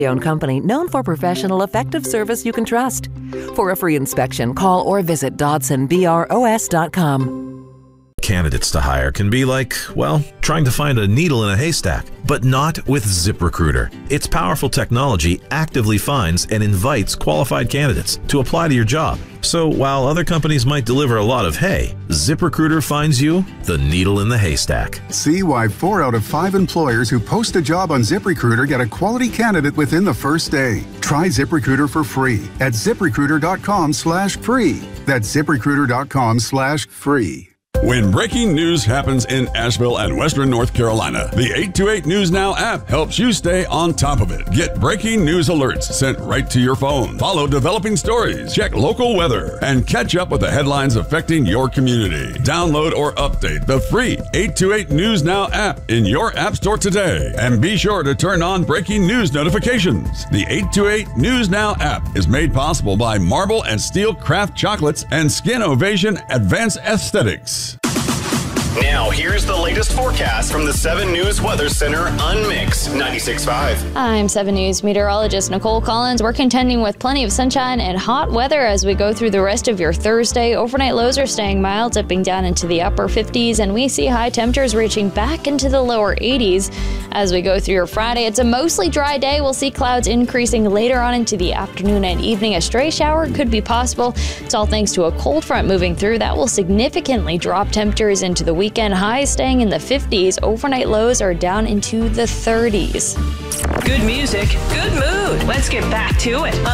Owned company known for professional, effective service you can trust. For a free inspection, call or visit DodsonBROS.com. Candidates to hire can be like, well, trying to find a needle in a haystack, but not with ZipRecruiter. Its powerful technology actively finds and invites qualified candidates to apply to your job. So while other companies might deliver a lot of hay, ZipRecruiter finds you the needle in the haystack. See why 4 out of 5 employers who post a job on ZipRecruiter get a quality candidate within the first day. Try ZipRecruiter for free at ZipRecruiter.com/free. That's ZipRecruiter.com/free. When breaking news happens in Asheville and Western North Carolina, the 828 News Now app helps you stay on top of it. Get breaking news alerts sent right to your phone. Follow developing stories, check local weather, and catch up with the headlines affecting your community. Download or update the free 828 News Now app in your app store today. And be sure to turn on breaking news notifications. The 828 News Now app is made possible by Marble and Steel Craft Chocolates and Skin Ovation Advanced Aesthetics. Now, here's the latest forecast from the 7 News Weather Center on Mix 96.5. I'm 7 News meteorologist Nicole Collins. We're contending with plenty of sunshine and hot weather as we go through the rest of your Thursday. Overnight lows are staying mild, dipping down into the upper 50s, and we see high temperatures reaching back into the lower 80s. As we go through your Friday, it's a mostly dry day. We'll see clouds increasing later on into the afternoon and evening. A stray shower could be possible. It's all thanks to a cold front moving through that will significantly drop temperatures into the weekend. Highs staying in the 50s. Overnight lows are down into the 30s. Good music, good mood. Let's get back to it.